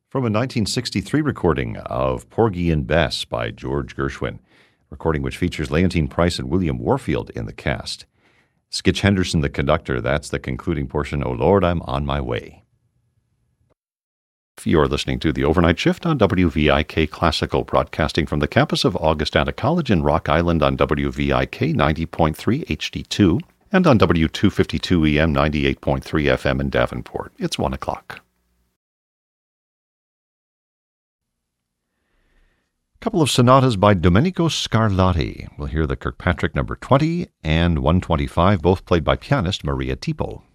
from a 1963 recording of Porgy and Bess by George Gershwin, recording which features Leontine Price and William Warfield in the cast. Skitch Henderson, the conductor, that's the concluding portion, "Oh Lord, I'm on my way." You're listening to The Overnight Shift on WVIK Classical, broadcasting from the campus of Augustana College in Rock Island on WVIK 90.3 HD2 and on W252 EM 98.3 FM in Davenport. It's 1 o'clock. A couple of sonatas by Domenico Scarlatti. We'll hear the Kirkpatrick No. 20 and 125, both played by pianist Maria Tipo.